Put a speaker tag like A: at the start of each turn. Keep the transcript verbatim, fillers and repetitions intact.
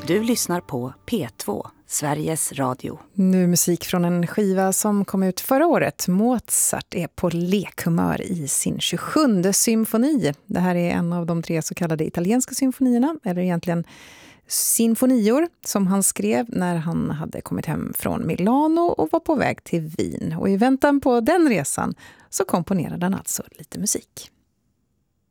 A: Du lyssnar på P två, Sveriges Radio.
B: Nu musik från en skiva som kom ut förra året. Mozart är på lekhumör i sin tjugosjunde symfoni. Det här är en av de tre så kallade italienska symfonierna, eller egentligen sinfonior, som han skrev när han hade kommit hem från Milano och var på väg till Wien. Och i väntan på den resan så komponerade han alltså lite musik.